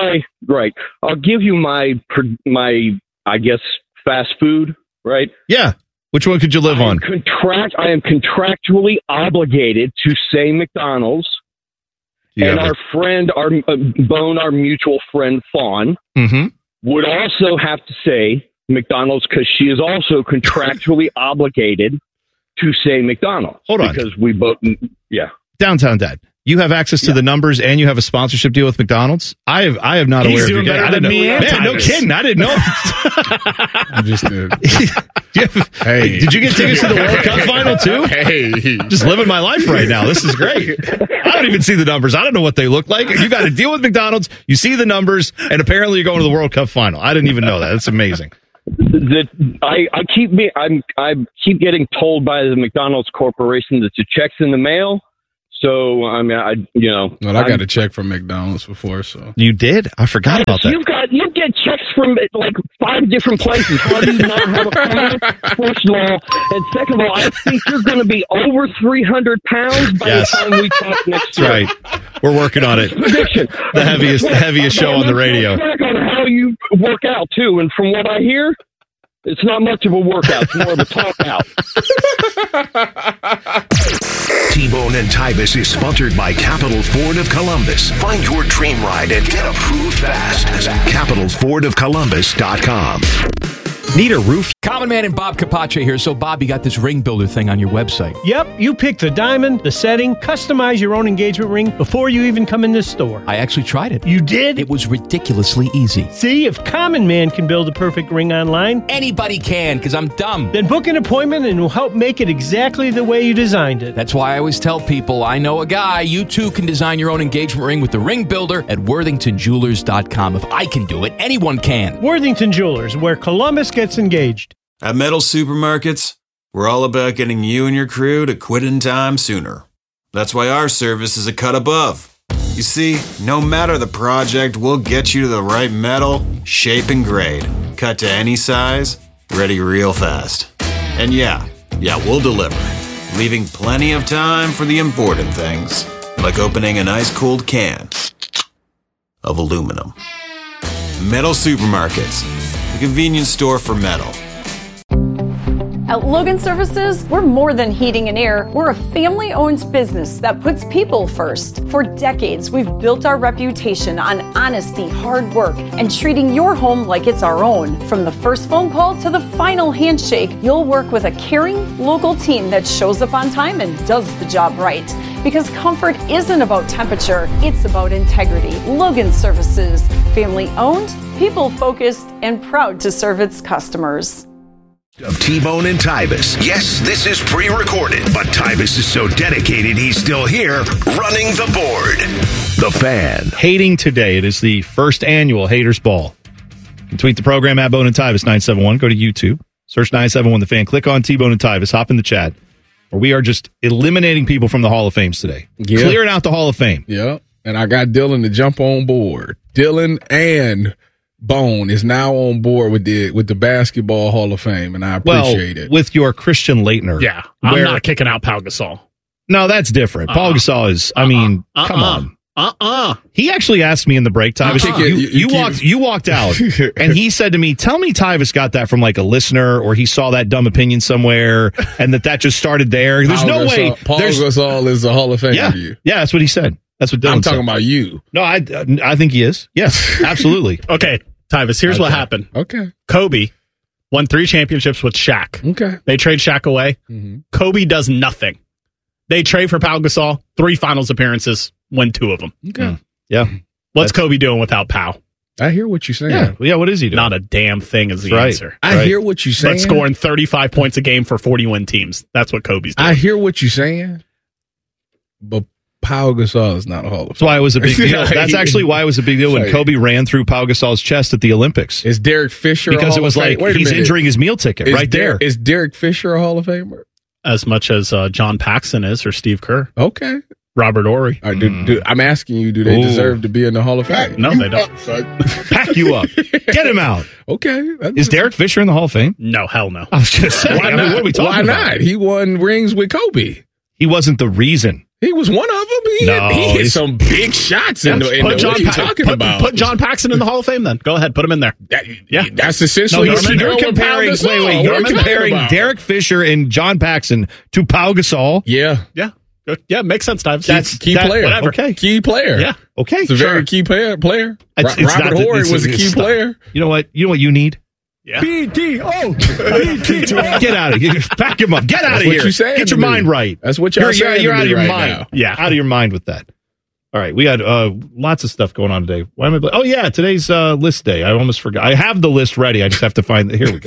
my I guess, fast food, right? Yeah. Which one could you live on? I am contractually obligated to say McDonald's. And our friend, our mutual friend, Fawn, would also have to say McDonald's because she is also contractually obligated to say McDonald's. Hold on. Because we both, yeah. Downtown Dad, you have access to the numbers and you have a sponsorship deal with McDonald's. I am not aware of you. I didn't know. Man, no kidding. I didn't know. I'm just Hey, did you get tickets to the World Cup final too? Hey, just living my life right now. This is great. I don't even see the numbers. I don't know what they look like. You got to deal with McDonald's. You see the numbers, and apparently you're going to the World Cup final. I didn't even know that. That's amazing. I keep getting told by the McDonald's Corporation that the check's in the mail. So I got a check from McDonald's before. So you did? I forgot about that. You get checks from like 5 different places. How do you not have a phone? First of all, and second of all, I think you're going to be over 300 pounds by the time we talk next year. Right. We're working on it. Prediction. The heaviest show on the radio. Check on how you work out too, and from what I hear, it's not much of a workout. It's more of a talk out. T-Bone and Tybus is sponsored by Capital Ford of Columbus. Find your dream ride and get approved fast. CapitalFordOfColumbus.com. Need a roof? Common Man and Bob Capace here. So, Bob, you got this ring builder thing on your website. Yep, you pick the diamond, the setting, customize your own engagement ring before you even come in this store. I actually tried it. You did? It was ridiculously easy. See, if Common Man can build a perfect ring online, anybody can, because I'm dumb. Then book an appointment and we'll help make it exactly the way you designed it. That's why I always tell people, I know a guy. You too can design your own engagement ring with the ring builder at WorthingtonJewelers.com. If I can do it, anyone can. Worthington Jewelers, where Columbus gets engaged. At Metal Supermarkets, we're all about getting you and your crew to quit in time sooner. That's why our service is a cut above. You see, no matter the project, we'll get you to the right metal, shape, and grade. Cut to any size, ready real fast. And yeah, we'll deliver, leaving plenty of time for the important things, like opening an ice-cold can of aluminum. Metal Supermarkets, the convenience store for metal. At Logan Services, we're more than heating and air. We're a family-owned business that puts people first. For decades, we've built our reputation on honesty, hard work, and treating your home like it's our own. From the first phone call to the final handshake, you'll work with a caring, local team that shows up on time and does the job right. Because comfort isn't about temperature, it's about integrity. Logan Services, family-owned, people-focused, and proud to serve its customers. Of T-Bone and Tybus. Yes, this is pre-recorded, but Tybus is so dedicated he's still here running the board. The Fan. Hating today. It is the first annual Haters Ball. You can tweet the program at Bone and Tybus 971. Go to YouTube. Search 971 The Fan. Click on T-Bone and Tybus. Hop in the chat. Where we are just eliminating people from the Hall of Fames today. Yeah. Clearing out the Hall of Fame. Yeah. And I got Dylan to jump on board. Dylan and Bone is now on board with the Basketball Hall of Fame, and I appreciate it. With your Christian Laettner. Yeah, I'm not kicking out Pau Gasol. No, that's different. Paul Gasol is, come on. He actually asked me in the break, Tybus, you walked out, and he said to me, tell me Tybus got that from like a listener, or he saw that dumb opinion somewhere, and that just started there. There's no way. Paul Gasol is a Hall of Famer to you. Yeah, that's what he said. That's what Dylan I'm talking said. about you. No, I think he is. Yes, absolutely. Okay, Tybus, here's what happened. Okay. Kobe won 3 championships with Shaq. Okay. They trade Shaq away. Mm-hmm. Kobe does nothing. They trade for Pau Gasol, 3 finals appearances, win 2 of them. Okay. Yeah. What's Kobe doing without Pau? I hear what you're saying. Yeah, what is he doing? Not a damn thing is the Right. answer. I hear what you're saying. But scoring 35 points a game for 40-win teams. That's what Kobe's doing. I hear what you're saying, but Pau Gasol is not a Hall of Fame. That's why it was a big deal. That's actually why it was a big deal when Kobe ran through Pau Gasol's chest at the Olympics. Is Derek Fisher because a it was Hall of Fame? like he's injuring his meal ticket right there. Is Derek Fisher a Hall of Famer? As much as John Paxson is or Steve Kerr. Okay. Robert Ory. All right, I'm asking you, do they deserve to be in the Hall of Fame? No, they don't. Pack you up. Get him out. Okay. Is Derek Fisher in the Hall of Fame? No, hell no. I was just saying. Why not? What are we talking Why about? not? He won rings with Kobe. He wasn't the reason. He was one of them. He hit some big shots in the what are you talking about? Put John Paxson in the Hall of Fame then. Go ahead, put him in there. That's essentially you're comparing Derek Fisher and John Paxson to Pau Gasol. Yeah. Good. Yeah, makes sense, Dives. That's key player. Whatever. Okay. Key player. Yeah. Okay. It's a very key player. Robert Horry was a key player. You know what? You know what you need? Yeah. BTO. Get out of here. Back him up. Get out of here. What you saying Get your mind right. That's what you're saying. You're out of your right mind. now. Yeah, out of your mind with that. All right, we got lots of stuff going on today. Why am I? Oh yeah, today's list day. I almost forgot. I have the list ready. I just have to find. Here we go.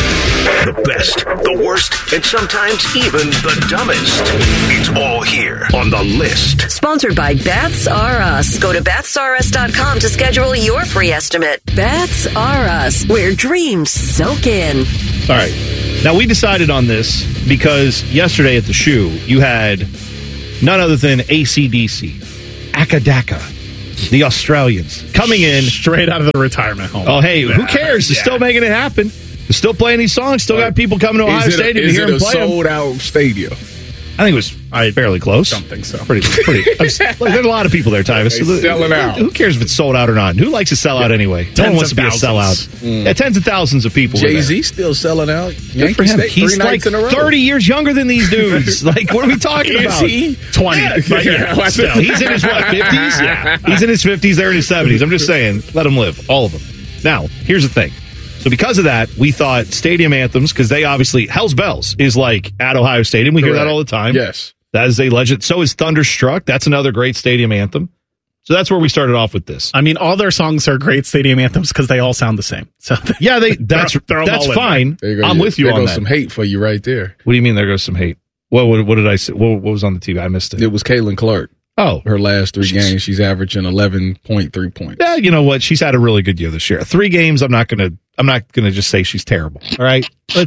The best, the worst, and sometimes even the dumbest. It's all here on the list. Sponsored by Bats R Us. Go to batsrus.com to schedule your free estimate. Bats R Us, where dreams soak in. All right. Now, we decided on this because yesterday at the shoe, you had none other than AC/DC, Akadaka, the Australians, coming in. Straight out of the retirement home. Oh, hey, who cares? They're still making it happen. They're still playing these songs. Still got people coming to Ohio Stadium to hear them play them. Is it a sold-out stadium? I think it was fairly close. I don't think so. Pretty. There's a lot of people there, Tyvis. Selling out. Who cares if it's sold out or not? Who likes to sell out anyway? No one wants to be a sellout. Yeah, tens of thousands of people. Jay-Z still selling out. Good for him. He's like 30 years younger than these dudes. Like, what are we talking about? Is he? 20. Yeah. Still, he's in his, 50s? Yeah. He's in his 50s. They're in his 70s. I'm just saying, let them live. All of them. Now, here's the thing. So because of that, we thought stadium anthems, because they obviously, Hell's Bells is like at Ohio Stadium. We hear that all the time. Yes. That is a legend. So is Thunderstruck. That's another great stadium anthem. So that's where we started off with this. I mean, all their songs are great stadium anthems because they all sound the same. So yeah, that's fine. I'm with you on that. There goes some hate for you right there. What do you mean there goes some hate? What did I say? What was on the TV? I missed it. It was Caitlin Clark. Oh. Her last 3 games, she's averaging 11.3 points. Yeah, you know what? She's had a really good year this year. 3 games, I'm not gonna just say she's terrible. All right.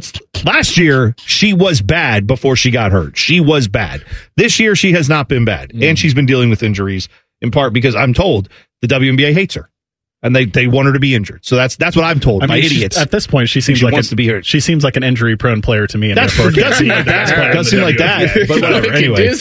Last year, she was bad before she got hurt. She was bad. This year, she has not been bad. And she's been dealing with injuries, in part because I'm told the WNBA hates her. And they want her to be injured. So that's what I'm told by idiots. At this point, she wants to be hurt. She seems like an injury-prone player to me. And therefore, it doesn't seem like that. Doesn't seem like that. But whatever. Anyway. It is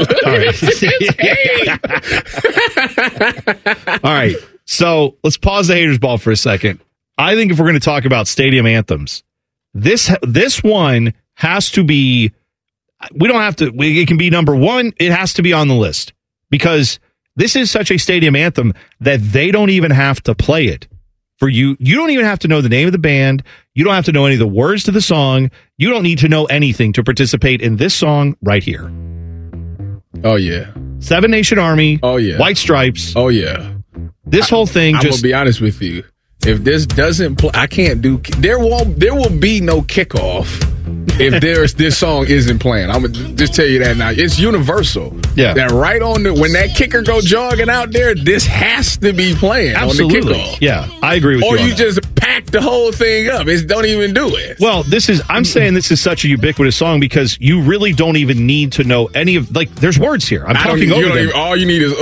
hate. All right. So let's pause the haters ball for a second. I think if we're going to talk about stadium anthems, this one has to be. We don't have to. It can be number 1. It has to be on the list because this is such a stadium anthem that they don't even have to play it for you. You don't even have to know the name of the band. You don't have to know any of the words to the song. You don't need to know anything to participate in this song right here. Oh, yeah. 7 Nation Army. Oh, yeah. White Stripes. Oh, yeah. This whole thing I'm going to be honest with you. If this doesn't play, I can't do. There will be no kickoff if this song isn't playing. I'm gonna just tell you that now. It's universal. Yeah. That right on when that kicker go jogging out there, this has to be playing. Absolutely. On the kickoff. Yeah, I agree with you. Or you that. just pack the whole thing up. Don't even do it. Well, I'm saying this is such a ubiquitous song because you really don't even need to know any of, there's words here. I'm talking over them. All you need is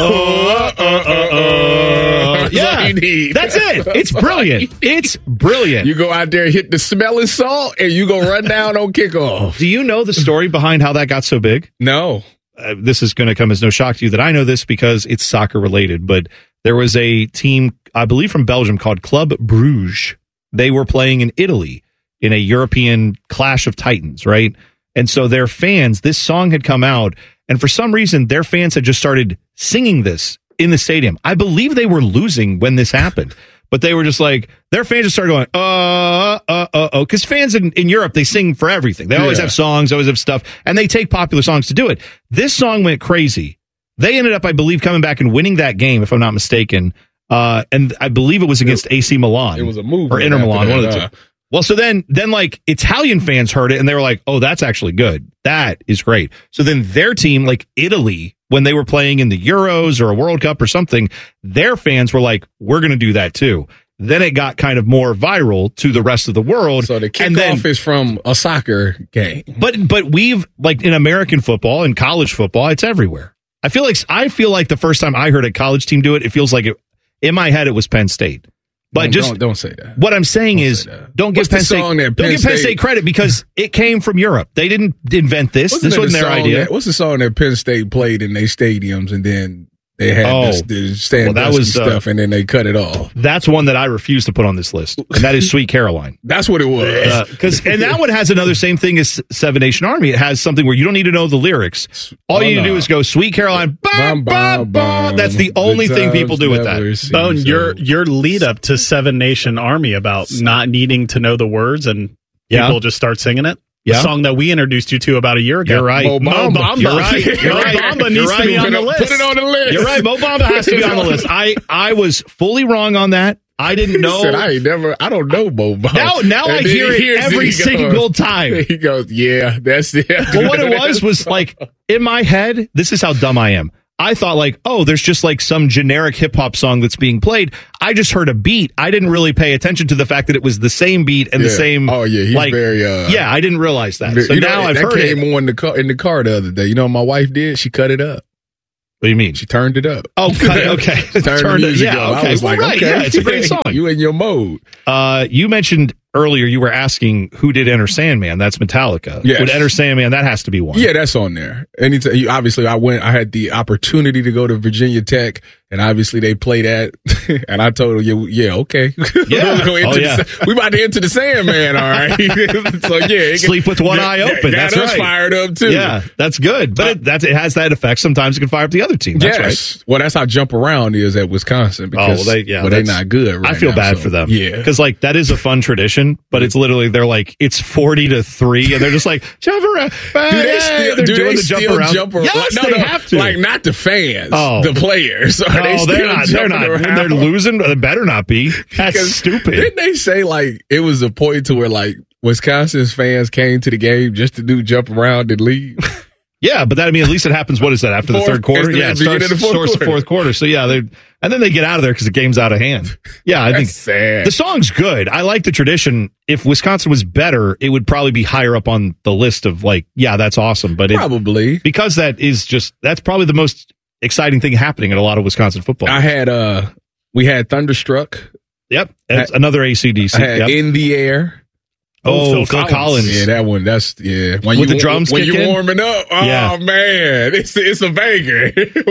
yeah, that's it. It's brilliant. It's brilliant. You go out there, hit the smelling salt, and you go run down on kickoff. Do you know the story behind how that got so big? No. This is going to come as no shock to you that I know this because it's soccer related, but there was a team, I believe from Belgium, called Club Bruges. They were playing in Italy in a European clash of titans, right? And so their fans, this song had come out, and for some reason, their fans had just started singing this in the stadium. I believe they were losing when this happened, but they were just like, their fans just started going, because fans in Europe, they sing for everything. They always have songs, always have stuff, and they take popular songs to do it. This song went crazy. They ended up, I believe, coming back and winning that game, if I'm not mistaken. And I believe it was against AC Milan. It was a move. Or Inter Milan, one of the two. Well, so then like Italian fans heard it and they were like, oh, that's actually good. That is great. So then their team, like Italy, when they were playing in the Euros or a World Cup or something, their fans were like, we're going to do that too. Then it got kind of more viral to the rest of the world. So the kickoff is from a soccer game. But we've, like in American football and college football, it's everywhere. I feel like the first time I heard a college team do it, it feels like in my head it was Penn State. But don't say that. What I'm saying is, don't give Penn State credit because it came from Europe. They didn't invent this. This wasn't their idea. What's the song that Penn State played in their stadiums, and then they had this stuff, and then they cut it off? That's one that I refuse to put on this list, and that is Sweet Caroline. That's what it was. And that one has another same thing as Seven Nation Army. It has something where you don't need to know the lyrics. All you need to do is go Sweet Caroline. Bah, bah, bah. That's the only thing people do with that. Bone, your lead up to Seven Nation Army about not needing to know the words and people just start singing it. The song that we introduced you to about a year ago. You're right. Mo Bamba. You're right. Mo Bamba needs to be on the list. Put it on the list. You're right. Mo Bamba has to be on the list. I was fully wrong on that. I didn't know. He said, I don't know Mo Bamba. Now I hear it every single time. He goes, yeah, that's it. Well, what it was like, in my head, this is how dumb I am. I thought like, oh, there's just like some generic hip hop song that's being played. I just heard a beat. I didn't really pay attention to the fact that it was the same beat and the same. Oh yeah, he's very. Yeah, I didn't realize that. So now I've heard it. That came on in the car the other day. You know what my wife did? She cut it up. What do you mean? She turned it up. Oh, cut it. Okay. Turned the music up. Okay. I was like, okay, yeah, it's a great song. You in your mode. You mentioned earlier you were asking who did Enter Sandman. That's Metallica. Yes. Would Enter Sandman, that has to be one. Yeah, that's on there. Anytime, obviously, I had the opportunity to go to Virginia Tech, and obviously they play that, and I told them, yeah, okay. Yeah. We about to enter the Sandman, all right? So, yeah. Sleep with one eye open. That's us right. Fired up, too. Yeah, that's good. But it has that effect. Sometimes it can fire up the other team. That's right. Well, that's how Jump Around is at Wisconsin. Because, they're not good right now. I feel bad for them. Yeah. Because, like, that is a fun tradition, but it's literally, they're like, it's 40-3, and they're just like, jump around. Do they still jump around? Yes, they have to. Like, not the fans, the players. They're not. When they're losing, they better not be. That's stupid. Didn't they say, like, it was a point to where, like, Wisconsin's fans came to the game just to do jump around and leave? Yeah, but that, I mean, at least it happens, what is that, after the third quarter? Yeah, it starts the fourth quarter. So, yeah, and then they get out of there because the game's out of hand. Yeah, I think sad. The song's good. I like the tradition. If Wisconsin was better, it would probably be higher up on the list of, like, yeah, that's awesome. But probably. Because that's probably the most exciting thing happening in a lot of Wisconsin football. We had Thunderstruck. Yep. That's another AC/DC. I had In the Air. Oh, Phil Collins. Yeah, that one. That's When the drums when kick you in? warming up. Oh man, it's a banger.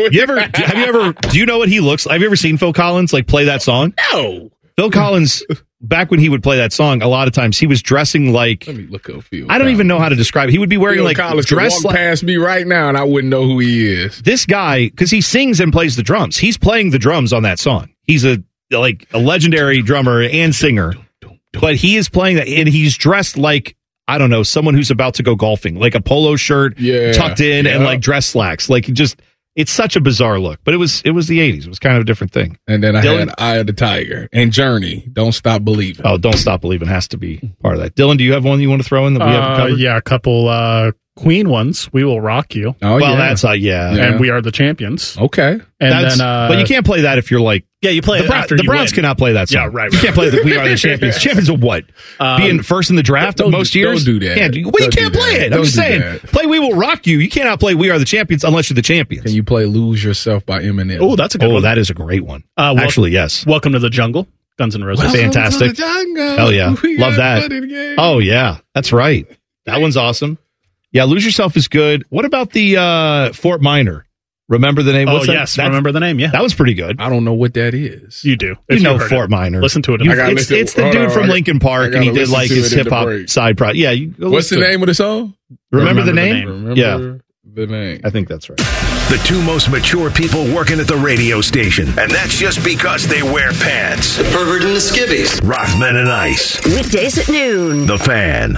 Do you know what he looks like? Have you ever seen Phil Collins like play that song? No. Phil Collins, back when he would play that song, a lot of times he was dressing like. Let me look up Phil. I don't even know how to describe it. He would be wearing Phil like Collins dress could walk past me right now, and I wouldn't know who he is. This guy, because he sings and plays the drums. He's playing the drums on that song. He's a legendary drummer and singer, but he is playing that, and he's dressed like, I don't know, someone who's about to go golfing, like a polo shirt tucked in and like dress slacks. Like it's such a bizarre look, but it was the 80s. It was kind of a different thing. And then I had Eye of the Tiger and Journey. Don't Stop believing. Oh, Don't Stop believing has to be part of that. Dylan, do you have one you want to throw in that we haven't covered? Yeah, a couple Queen ones. We Will Rock You. Oh, well, that's and We Are the Champions. Okay, and but you can't play that if you're like. Yeah, you play it after the you Browns win. cannot play that song. Yeah, right. You can't play We Are the Champions. Champions of what? Being first in the draft most years? Don't do that. You can't play it. I'm just saying. Play We Will Rock You. You cannot play We Are the Champions unless you're the champions. Can you play Lose Yourself by Eminem? Oh, that's a good one. Oh, that is a great one. Actually, yes. Welcome to the Jungle. Guns N' Roses. Fantastic. Hell yeah. Love that. Oh, yeah. That's right. That one's awesome. Yeah, Lose Yourself is good. What about the Fort Minor? Remember the name? Oh, yes. Remember the name, yeah. That was pretty good. I don't know what that is. You do. You know Fort Minor. Listen to it. It's the dude from Linkin Park, and he did like his hip-hop side project. Yeah. What's the name of the song? Remember the name? Remember the name. I think that's right. The two most mature people working at the radio station. And that's just because they wear pants. The pervert and the skivvies. Rothman and Ice. Weekdays at noon. The Fan.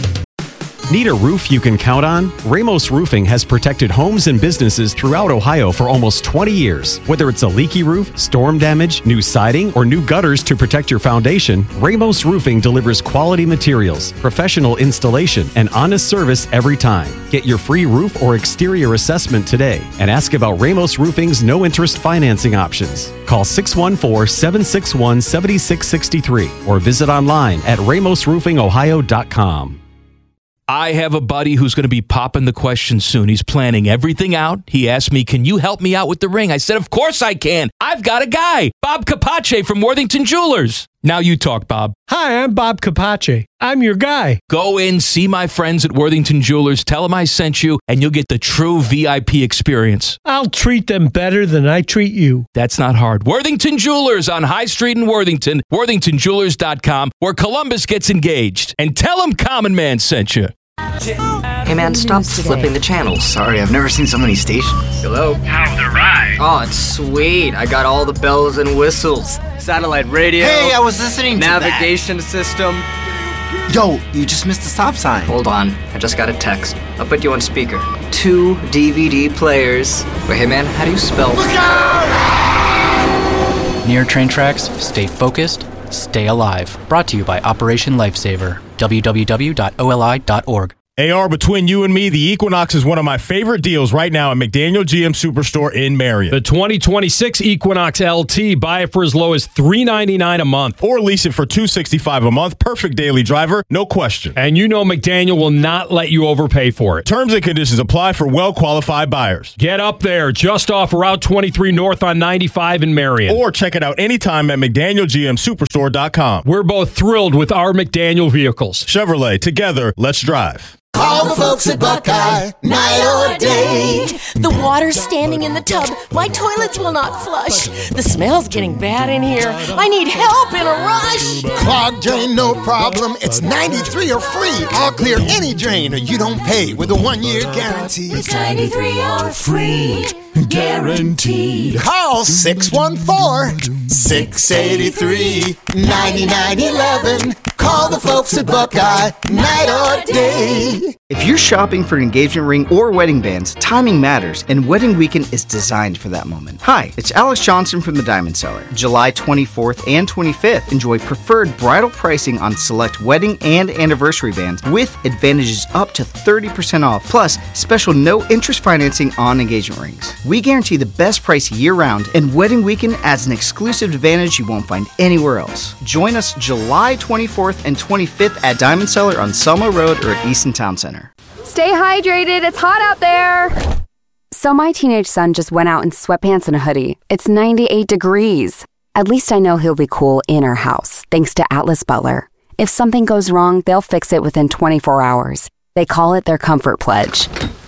Need a roof you can count on? Ramos Roofing has protected homes and businesses throughout Ohio for almost 20 years. Whether it's a leaky roof, storm damage, new siding, or new gutters to protect your foundation, Ramos Roofing delivers quality materials, professional installation, and honest service every time. Get your free roof or exterior assessment today and ask about Ramos Roofing's no-interest financing options. Call 614-761-7663 or visit online at ramosroofingohio.com. I have a buddy who's going to be popping the question soon. He's planning everything out. He asked me, can you help me out with the ring? I said, of course I can. I've got a guy, Bob Capace from Worthington Jewelers. Now you talk, Bob. Hi, I'm Bob Capace. I'm your guy. Go in, see my friends at Worthington Jewelers, tell them I sent you, and you'll get the true VIP experience. I'll treat them better than I treat you. That's not hard. Worthington Jewelers on High Street in Worthington, worthingtonjewelers.com, where Columbus gets engaged. And tell them Common Man sent you. Hey man, stop flipping the channels. Sorry, I've never seen so many stations. Hello? How's the ride? Oh, it's sweet. I got all the bells and whistles. Satellite radio. Hey, I was listening to navigation system. Yo, you just missed the stop sign. Hold on, I just got a text. I'll put you on speaker. 2 DVD players. Wait, hey man, how do you spell? Look out! Near train tracks, stay focused, stay alive. Brought to you by Operation Lifesaver. www.oli.org. AR, between you and me, the Equinox is one of my favorite deals right now at McDaniel GM Superstore in Marion. The 2026 Equinox LT, buy it for as low as $399 a month. Or lease it for $265 a month. Perfect daily driver, no question. And you know McDaniel will not let you overpay for it. Terms and conditions apply for well-qualified buyers. Get up there, just off Route 23 North on 95 in Marion. Or check it out anytime at McDanielGMSuperstore.com. We're both thrilled with our McDaniel vehicles. Chevrolet, together, let's drive. Call the folks at Buckeye, night or day. The water's standing in the tub. My toilets will not flush. The smell's getting bad in here. I need help in a rush. Clogged drain, no problem. It's 93 or free. I'll clear any drain or you don't pay with a 1-year guarantee. It's 93 or free. Guaranteed. Call 614-683-9911. Call the folks at Buckeye, night or day. If you're shopping for an engagement ring or wedding bands, timing matters, and Wedding Weekend is designed for that moment. Hi, it's Alex Johnson from the Diamond Seller. July 24th and 25th, enjoy preferred bridal pricing on select wedding and anniversary bands with advantages up to 30% off, plus special no-interest financing on engagement rings. We guarantee the best price year-round, and Wedding Weekend adds an exclusive advantage you won't find anywhere else. Join us July 24th and 25th at Diamond Seller on Selma Road or at Easton Town Center. Stay hydrated, it's hot out there. So my teenage son just went out in sweatpants and a hoodie. It's 98 degrees. At least I know he'll be cool in our house, thanks to Atlas Butler. If something goes wrong, they'll fix it within 24 hours. They call it their comfort pledge.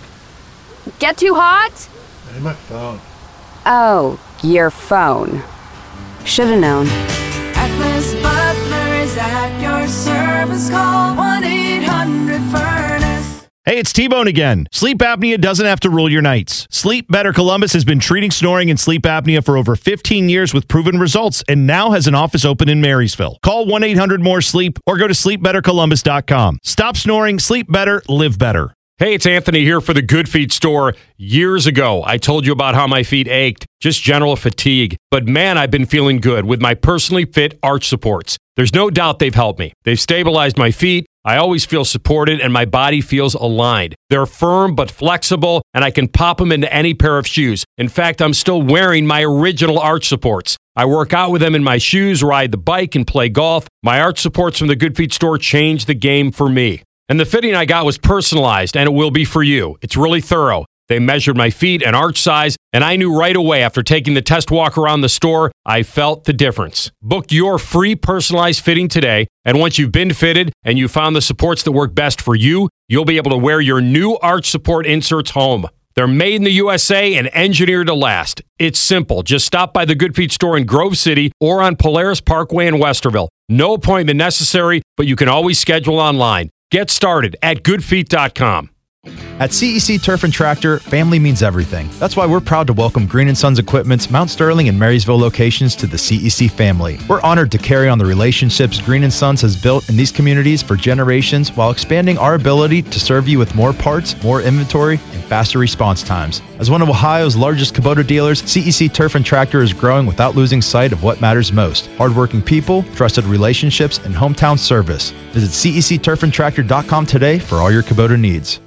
Get too hot? Hey, my phone. Oh, your phone. Should've known. Atlas Butler is at your service. Call 1-800-FURNACE. Hey, it's T-Bone again. Sleep apnea doesn't have to rule your nights. Sleep Better Columbus has been treating snoring and sleep apnea for over 15 years with proven results and now has an office open in Marysville. Call 1-800-MORE-SLEEP or go to sleepbettercolumbus.com. Stop snoring, sleep better, live better. Hey, it's Anthony here for the Good Feet store. Years ago, I told you about how my feet ached, just general fatigue. But man, I've been feeling good with my personally fit arch supports. There's no doubt they've helped me. They've stabilized my feet. I always feel supported and my body feels aligned. They're firm but flexible, and I can pop them into any pair of shoes. In fact, I'm still wearing my original arch supports. I work out with them in my shoes, ride the bike, and play golf. My arch supports from the Good Feet store changed the game for me. And the fitting I got was personalized, and it will be for you. It's really thorough. They measured my feet and arch size, and I knew right away after taking the test walk around the store, I felt the difference. Book your free personalized fitting today, and once you've been fitted and you found the supports that work best for you, you'll be able to wear your new arch support inserts home. They're made in the USA and engineered to last. It's simple. Just stop by the Good Feet store in Grove City or on Polaris Parkway in Westerville. No appointment necessary, but you can always schedule online. Get started at goodfeet.com. At CEC Turf and Tractor, family means everything. That's why we're proud to welcome Green & Sons Equipment's Mount Sterling and Marysville locations to the CEC family. We're honored to carry on the relationships Green & Sons has built in these communities for generations while expanding our ability to serve you with more parts, more inventory, and faster response times. As one of Ohio's largest Kubota dealers, CEC Turf and Tractor is growing without losing sight of what matters most: hardworking people, trusted relationships, and hometown service. Visit CECTurfandTractor.com today for all your Kubota needs.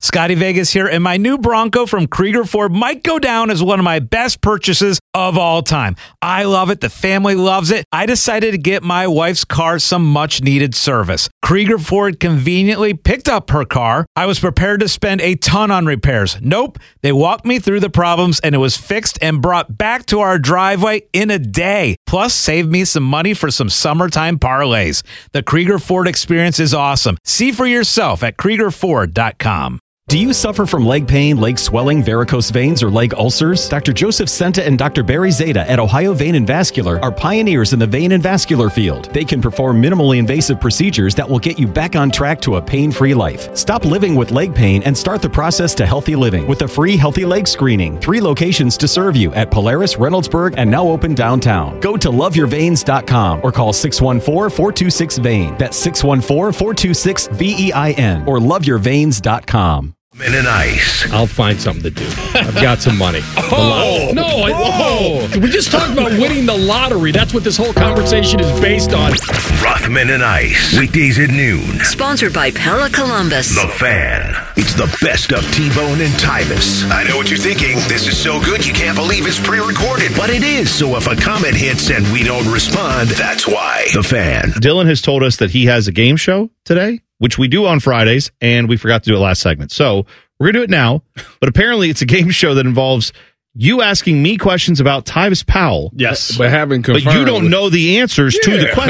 Scotty Vegas here, and my new Bronco from Krieger Ford might go down as one of my best purchases of all time. I love it. The family loves it. I decided to get my wife's car some much-needed service. Krieger Ford conveniently picked up her car. I was prepared to spend a ton on repairs. Nope. They walked me through the problems, and it was fixed and brought back to our driveway in a day. Plus, saved me some money for some summertime parlays. The Krieger Ford experience is awesome. See for yourself at KriegerFord.com. Do you suffer from leg pain, leg swelling, varicose veins, or leg ulcers? Dr. Joseph Senta and Dr. Barry Zeta at Ohio Vein and Vascular are pioneers in the vein and vascular field. They can perform minimally invasive procedures that will get you back on track to a pain-free life. Stop living with leg pain and start the process to healthy living with a free healthy leg screening. 3 locations to serve you at Polaris, Reynoldsburg, and now open downtown. Go to loveyourveins.com or call 614-426-VEIN. That's 614-426-VEIN or loveyourveins.com. Men and Ice. I'll find something to do. I've got some money. We just talked about winning the lottery. That's what this whole conversation is based on. Rothman and Ice. Weekdays at noon. Sponsored by Pella Columbus. The Fan. It's the best of T-Bone and Tyvis. I know what you're thinking. This is so good you can't believe it's pre-recorded. But it is. So if a comment hits and we don't respond, that's why. The Fan. Dylan has told us that he has a game show today, which we do on Fridays, and we forgot to do it last segment. So we're going to do it now, but apparently it's a game show that involves you asking me questions about Tyvis Powell. Yes. But having confirmed. But you don't know the answers to the questions.